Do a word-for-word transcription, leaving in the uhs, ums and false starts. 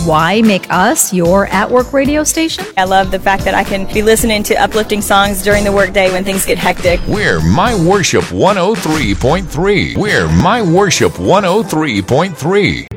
Why make us your at-work radio station? I love the fact that I can be listening to uplifting songs during the workday when things get hectic. We're My Worship one oh three point three. We're My Worship one oh three point three.